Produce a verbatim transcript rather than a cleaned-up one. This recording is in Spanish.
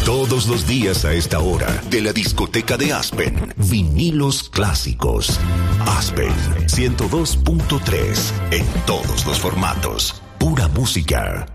Todos los días a esta hora, de la discoteca de Aspen, vinilos clásicos. Aspen ciento dos punto tres, en todos los formatos. Pura música.